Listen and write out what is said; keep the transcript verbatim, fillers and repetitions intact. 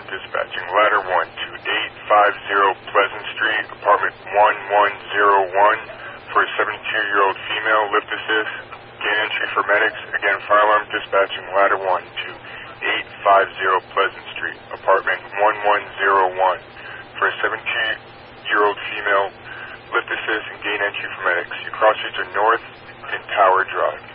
dispatching ladder one to eight five zero Pleasant Street, apartment one one zero one, for a seventy-two-year-old female, lift assist, gain entry for medics. Again, fire alarm dispatching ladder one to eight five zero Pleasant Street, apartment one one zero one, for a seventy-two-year-old female, lift assist and gain entry for medics. Your cross streets are North and Tower Drive.